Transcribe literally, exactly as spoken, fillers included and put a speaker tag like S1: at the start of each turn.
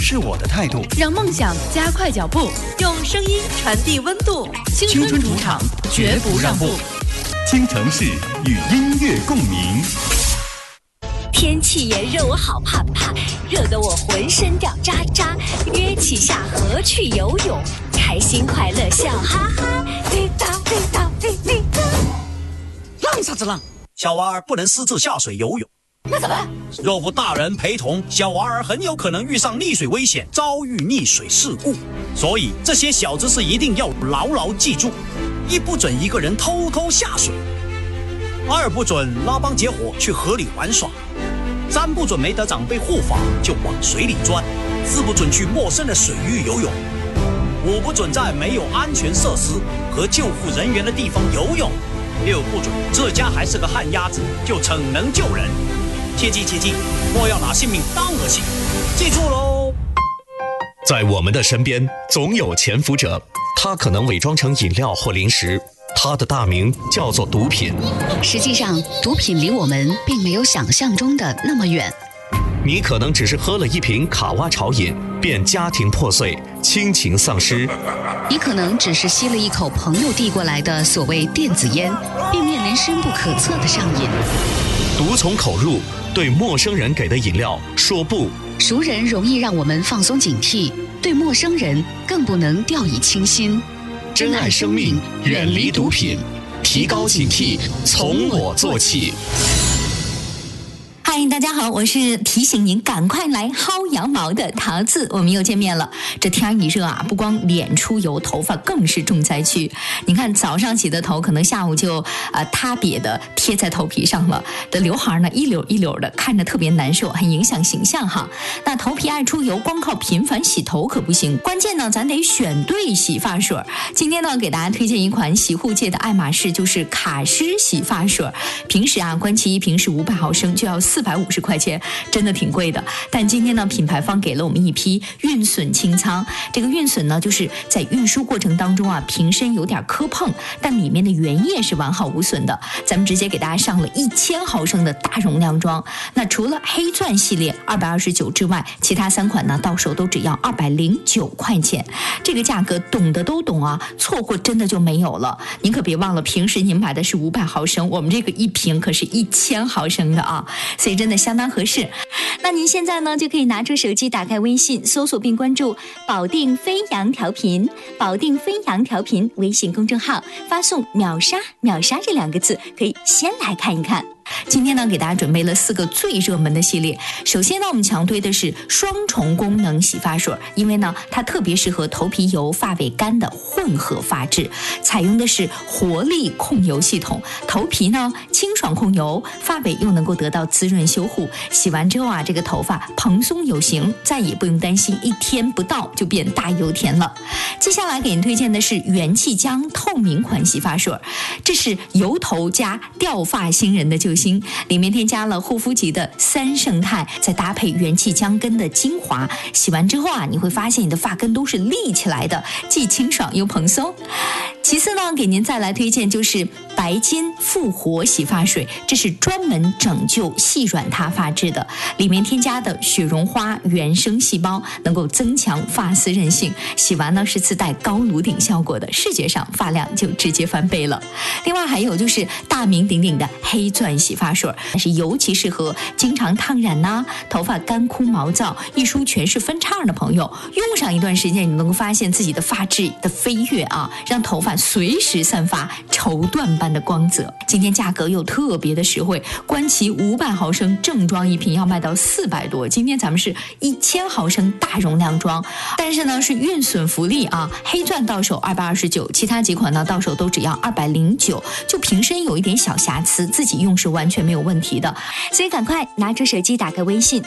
S1: 是我的态度，
S2: 让梦想加快脚步，用声音传递温度。青春主场，绝不让步。
S3: 京城市与音乐共鸣。
S4: 天气炎热，我好怕怕，热得我浑身掉渣渣。约起下河去游泳，开心快乐笑哈哈。滴答滴答滴滴答。
S5: 浪啥子浪？小娃儿不能私自下水游泳。
S4: 那怎么？
S5: 若无大人陪同，小娃儿很有可能遇上溺水危险，遭遇溺水事故。所以这些小知识一定要牢牢记住：一不准一个人偷偷下水，二不准拉帮结伙去河里玩耍，三不准没得长辈护法就往水里钻，四不准去陌生的水域游泳，五不准在没有安全设施和救护人员的地方游泳，六不准这家还是个旱鸭子就逞能救人。切记切记，莫要拿性命当儿戏，记住喽！
S6: 在我们的身边总有潜伏者，他可能伪装成饮料或零食，他的大名叫做毒品。
S7: 实际上，毒品离我们并没有想象中的那么远。
S6: 你可能只是喝了一瓶卡哇潮饮，便家庭破碎，亲情丧失。
S7: 你可能只是吸了一口朋友递过来的所谓电子烟，并面临深不可测的上瘾。
S6: 毒从口入，对陌生人给的饮料说不。
S7: 熟人容易让我们放松警惕，对陌生人更不能掉以轻心。
S6: 珍爱生命，远离毒品，提高警惕，从我做起。
S4: 嗨，大家好，我是提醒您赶快来薅羊毛的桃子，我们又见面了。这天一热啊，不光脸出油，头发更是重灾区。你看早上洗的头，可能下午就呃塌瘪的贴在头皮上了，的刘海呢一绺一绺的，看着特别难受，很影响形象哈。那头皮爱出油，光靠频繁洗头可不行，关键呢咱得选对洗发水。今天呢给大家推荐一款洗护界的爱马仕，就是卡诗洗发水。平时啊，关其一瓶是五百毫升，就要四百五十块钱，真的挺贵的。但今天呢，品牌方给了我们一批运损清仓。这个运损呢，就是在运输过程当中啊，瓶身有点磕碰，但里面的原液是完好无损的。咱们直接给大家上了一千毫升的大容量装。那除了黑钻系列二百二十九之外，其他三款呢，到手都只要二百零九块钱。这个价格懂的都懂啊，错过真的就没有了。您可别忘了，平时您买的是五百毫升，我们这个一瓶可是一千毫升的啊。所以真的相当合适。那您现在呢就可以拿出手机，打开微信，搜索并关注保定飞扬调频，保定飞扬调频微信公众号，发送秒杀秒杀这两个字，可以先来看一看。今天呢给大家准备了四个最热门的系列。首先呢我们强推的是双重功能洗发水，因为呢它特别适合头皮油发尾干的混合发质，采用的是活力控油系统，头皮呢清爽控油，发尾又能够得到滋润修护，洗完之后啊这个头发蓬松有型，再也不用担心一天不到就变大油田了。接下来给您推荐的是元气浆透明款洗发水，这是油头加掉发新人的救星，里面添加了护肤级的三胜肽，再搭配元气浆根的精华，洗完之后啊，你会发现你的发根都是立起来的，既清爽又蓬松。其次呢，给您再来推荐就是白金复活洗发水，这是专门拯救细软塌发质的，里面添加的雪绒花原生细胞能够增强发丝韧性，洗完呢是自带高颅顶效果的，视觉上发量就直接翻倍了。另外还有就是大名鼎鼎的黑钻洗发水，但是尤其适合经常烫染呐、啊、头发干枯毛躁、一梳全是分叉的朋友，用上一段时间，你能够发现自己的发质的飞跃啊，让头发随时散发绸缎般的光泽。今天价格又特别的实惠，关其五百毫升正装一瓶要卖到四百多，今天咱们是一千毫升大容量装，但是呢是运损福利啊，黑钻到手二百二十九，其他几款呢到手都只要二百零九，就瓶身有一点小瑕疵，自己用是完全没有问题的。所以赶快拿出手机，打开微信，